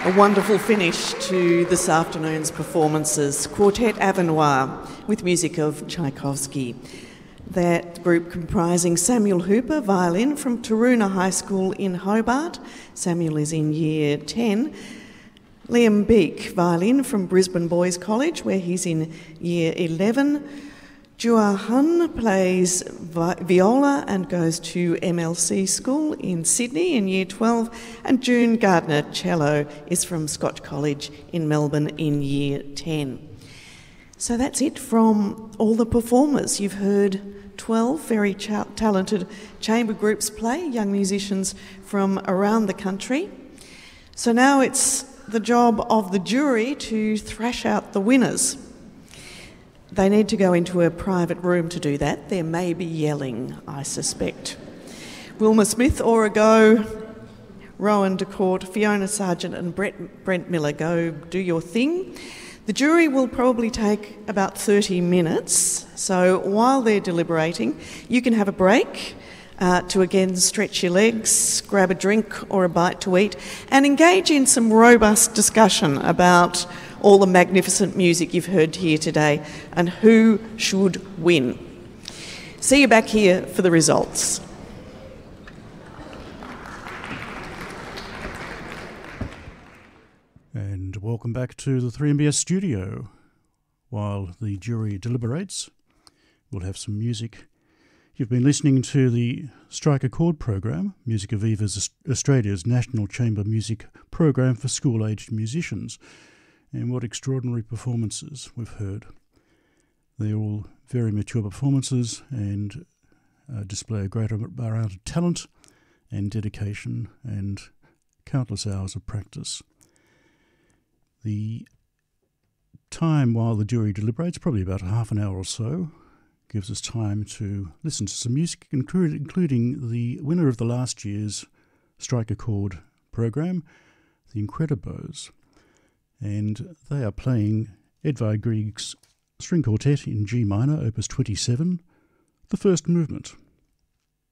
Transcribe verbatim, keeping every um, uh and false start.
A wonderful finish to this afternoon's performances. Quartet Avenoir with music of Tchaikovsky. That group comprising Samuel Hooper, violin from Taroona High School in Hobart. Samuel is in year ten. Liam Beek, violin from Brisbane Boys College, where he's in year eleven. Jua Hun plays vi- viola and goes to M L C School in Sydney in year twelve. And June Gardner, cello, is from Scotch College in Melbourne in year ten. So that's it from all the performers. You've heard twelve very cha- talented chamber groups play, young musicians from around the country. So now it's the job of the jury to thrash out the winners. They need to go into a private room to do that. There may be yelling, I suspect. Wilma Smith, Aura Go, Rowan DeCourt, Fiona Sargent and Brett, Brent Miller, go do your thing. The jury will probably take about thirty minutes, so while they're deliberating, you can have a break uh, to again stretch your legs, grab a drink or a bite to eat, and engage in some robust discussion about all the magnificent music you've heard here today and who should win. See you back here for the results. And welcome back to the three M B S studio. While the jury deliberates, we'll have some music. You've been listening to the Strike a Chord program, Music Aviva's Australia's national chamber music program for school-aged musicians. And what extraordinary performances we've heard. They're all very mature performances and uh, display a great amount of talent and dedication and countless hours of practice. The time while the jury deliberates, probably about half an hour or so, gives us time to listen to some music, including the winner of the last year's Strike a Chord program, the Incredibos. And they are playing Edvard Grieg's String Quartet in G minor, opus twenty-seven, the first movement.